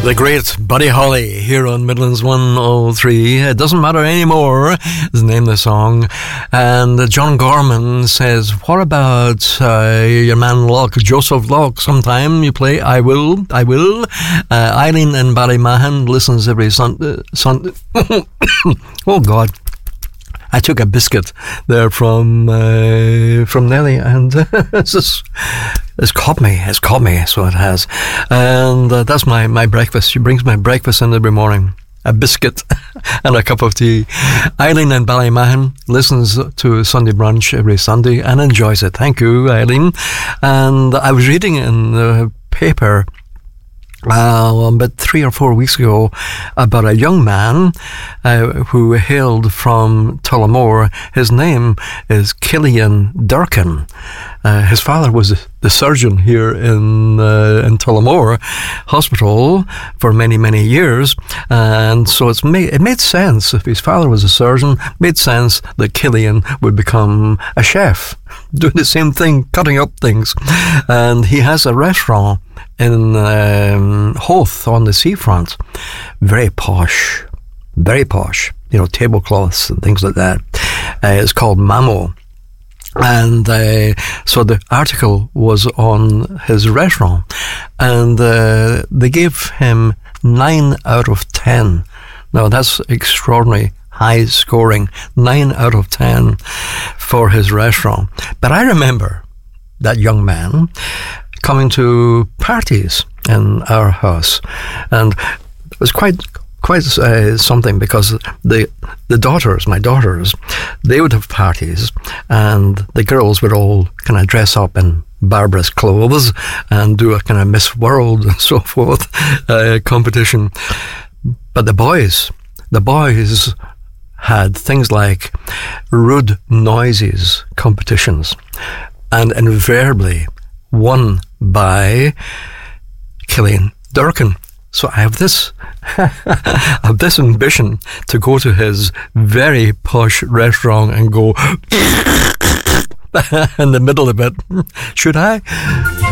The great Buddy Holly here on Midlands 103. It doesn't matter anymore is the name of the song. And John Gorman says, what about your man Locke, Joseph Locke? Sometime you play I Will. Eileen in Ballymahan listens every Sunday. Oh God. I took a biscuit there from Nelly, and it's caught me, so it has. And that's my breakfast. She brings my breakfast in every morning. A biscuit and a cup of tea. Eileen in Ballymahan listens to Sunday Brunch every Sunday and enjoys it. Thank you, Eileen. And I was reading in the paper about 3 or 4 weeks ago about a young man who hailed from Tullamore. His name is Killian Durkin. His father was the surgeon here in Tullamore Hospital for many, many years, and so it made sense. If his father was a surgeon, it made sense that Killian would become a chef, doing the same thing, cutting up things. And he has a restaurant in Howth on the seafront. Very posh, tablecloths and things like that. It's called Mamo. And so the article was on his restaurant, and they gave him 9 out of 10. Now that's extraordinary high scoring, 9 out of 10 for his restaurant. But I remember that young man coming to parties in our house, and it was quite something, because the daughters, my daughters, they would have parties, and the girls would all kind of dress up in Barbara's clothes and do a kind of Miss World and so forth competition. But the boys had things like rude noises competitions, and invariably won by Killian Durkin. So I have this ambition to go to his very posh restaurant and go in the middle of it. Should I?